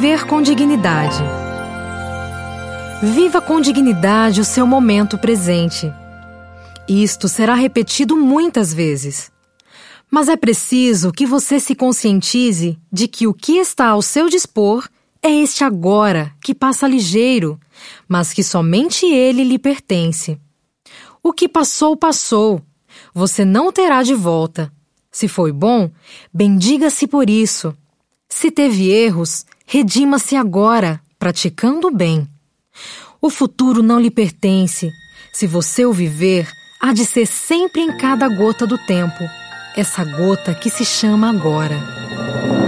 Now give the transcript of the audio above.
Viver com dignidade. Viva com dignidade o seu momento presente. Isto será repetido muitas vezes. Mas é preciso que você se conscientize de que o que está ao seu dispor é este agora, que passa ligeiro, mas que somente ele lhe pertence. O que passou, passou. Você não terá de volta. Se foi bom, bendiga-se por isso. Se teve erros, redima-se agora, praticando o bem. O futuro não lhe pertence. Se você o viver, há de ser sempre em cada gota do tempo. Essa gota que se chama agora.